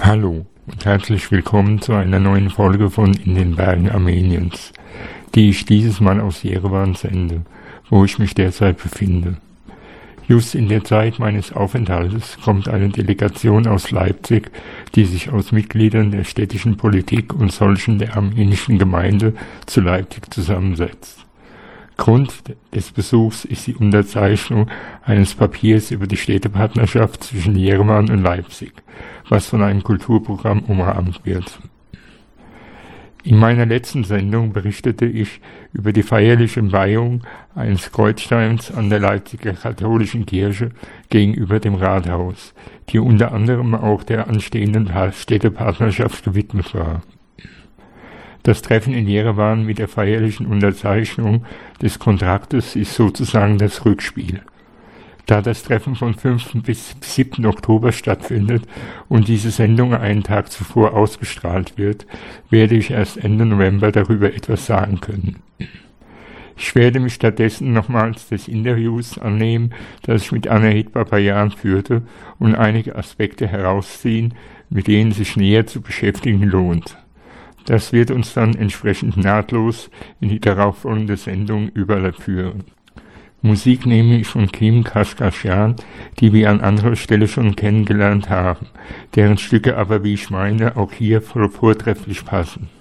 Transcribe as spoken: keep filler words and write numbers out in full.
Hallo und herzlich willkommen zu einer neuen Folge von In den Bergen Armeniens, die ich dieses Mal aus Jerewan sende, wo ich mich derzeit befinde. Just in der Zeit meines Aufenthaltes kommt eine Delegation aus Leipzig, die sich aus Mitgliedern der städtischen Politik und solchen der armenischen Gemeinde zu Leipzig zusammensetzt. Grund des Besuchs ist die Unterzeichnung eines Papiers über die Städtepartnerschaft zwischen Jerewan und Leipzig, was von einem Kulturprogramm umrahmt wird. In meiner letzten Sendung berichtete ich über die feierliche Weihung eines Kreuzsteins an der Leipziger katholischen Kirche gegenüber dem Rathaus, die unter anderem auch der anstehenden Städtepartnerschaft gewidmet war. Das Treffen in Jerewan mit der feierlichen Unterzeichnung des Kontraktes ist sozusagen das Rückspiel. Da das Treffen vom fünften bis siebten Oktober stattfindet und diese Sendung einen Tag zuvor ausgestrahlt wird, werde ich erst Ende November darüber etwas sagen können. Ich werde mich stattdessen nochmals des Interviews annehmen, das ich mit Anahit Babayan führte, und einige Aspekte herausziehen, mit denen sich näher zu beschäftigen lohnt. Das wird uns dann entsprechend nahtlos in die darauffolgende Sendung überführen. Musik nehme ich von Kim Kashkashian, die wir an anderer Stelle schon kennengelernt haben, deren Stücke aber, wie ich meine, auch hier vortrefflich passen.